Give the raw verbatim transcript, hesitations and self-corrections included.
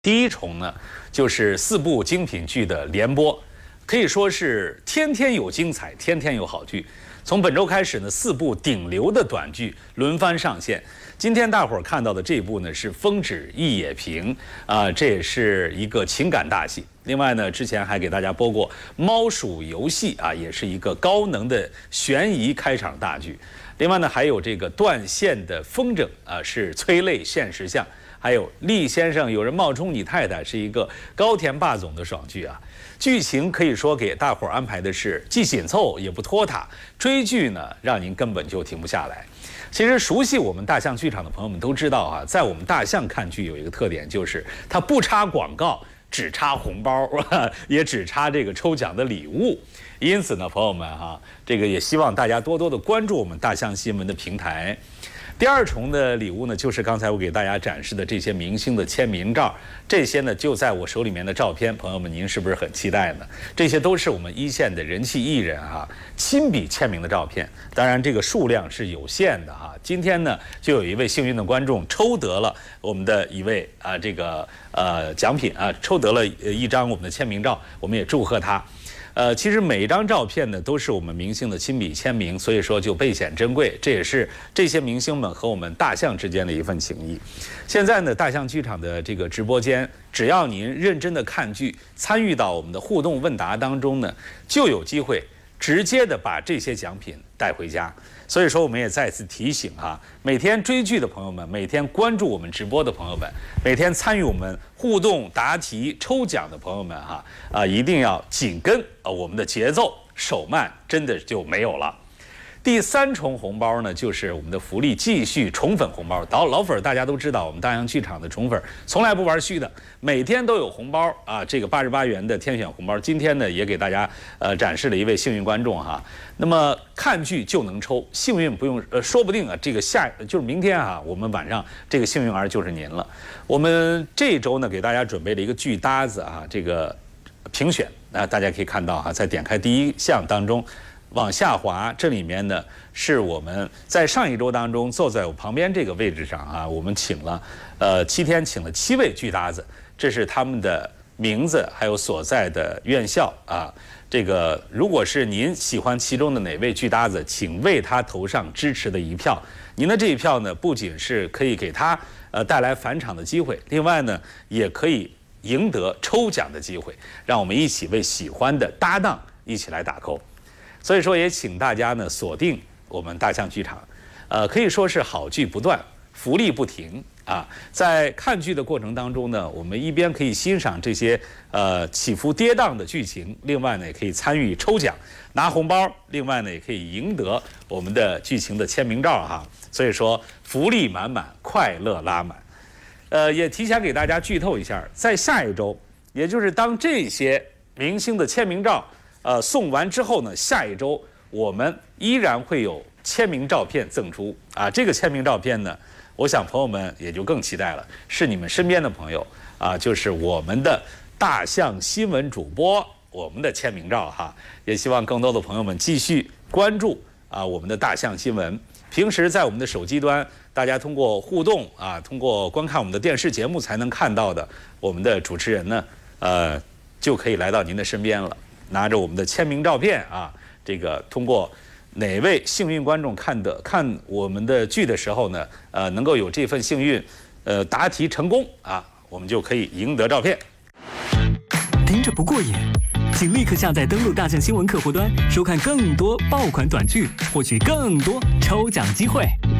第一重呢，就是四部精品剧的联播，可以说是天天有精彩，天天有好剧。从本周开始呢，四部顶流的短剧轮番上线。今天大伙儿看到的这部呢是《风止一野平》啊，这也是一个情感大戏。另外呢，之前还给大家播过《猫鼠游戏》啊，也是一个高能的悬疑开场大剧。另外呢，还有这个断线的风筝啊，是催泪现实向。还有厉先生有人冒充你太太，是一个高田霸总的爽剧啊。剧情可以说给大伙儿安排的是既紧凑也不拖沓，追剧呢让您根本就停不下来。其实熟悉我们大象剧场的朋友们都知道啊，在我们大象看剧有一个特点，就是它不插广告，只插红包，也只插这个抽奖的礼物。因此呢，朋友们哈，这个也希望大家多多的关注我们大象新闻的平台。第二重的礼物呢，就是刚才我给大家展示的这些明星的签名照，这些呢就在我手里面的照片，朋友们您是不是很期待呢？这些都是我们一线的人气艺人啊亲笔签名的照片，当然这个数量是有限的哈。今天呢，就有一位幸运的观众抽得了我们的一位啊这个呃奖品啊，抽得了一张我们的签名照，我们也祝贺他。呃，其实每一张照片呢都是我们明星的亲笔签名，所以说就倍显珍贵。这也是这些明星们和我们大象之间的一份情谊。现在呢，大象剧场的这个直播间，只要您认真的看剧，参与到我们的互动问答当中呢，就有机会直接的把这些奖品带回家。所以说，我们也再次提醒哈，每天追剧的朋友们，每天关注我们直播的朋友们，每天参与我们互动答题抽奖的朋友们哈啊，一定要紧跟啊我们的节奏，手慢真的就没有了。第三重红包呢，就是我们的福利继续宠粉红包。老老粉大家都知道，我们大象剧场的宠粉从来不玩虚的，每天都有红包啊。这个八十八元的天选红包，今天呢也给大家呃展示了一位幸运观众哈。那么看剧就能抽，幸运不用呃，说不定啊，这个下就是明天啊，我们晚上这个幸运儿就是您了。我们这周呢给大家准备了一个剧搭子啊，这个评选啊，大家可以看到哈，在点开第一项当中。往下滑，这里面呢是我们在上一周当中坐在我旁边这个位置上啊，我们请了呃七天请了七位剧搭子，这是他们的名字还有所在的院校啊。这个如果是您喜欢其中的哪位剧搭子，请为他投上支持的一票。您的这一票呢，不仅是可以给他呃带来返场的机会，另外呢也可以赢得抽奖的机会。让我们一起为喜欢的搭档一起来打 call。所以说，也请大家呢锁定我们大象剧场，呃，可以说是好剧不断，福利不停啊。在看剧的过程当中呢，我们一边可以欣赏这些呃起伏跌宕的剧情，另外呢也可以参与抽奖拿红包，另外呢也可以赢得我们的剧情的签名照哈。所以说福利满满，快乐拉满。呃，也提前给大家剧透一下，在下一周，也就是当这些明星的签名照。呃，送完之后呢，下一周我们依然会有签名照片赠出啊。这个签名照片呢，我想朋友们也就更期待了，是你们身边的朋友啊，就是我们的大象新闻主播，我们的签名照哈。也希望更多的朋友们继续关注啊我们的大象新闻。平时在我们的手机端，大家通过互动啊，通过观看我们的电视节目才能看到的，我们的主持人呢，呃，就可以来到您的身边了。拿着我们的签名照片啊，这个通过哪位幸运观众看的看我们的剧的时候呢，呃，能够有这份幸运，呃，答题成功啊，我们就可以赢得照片。 听着不过瘾，请立刻下载登录大象新闻客户端，收看更多爆款短剧，获取更多抽奖机会。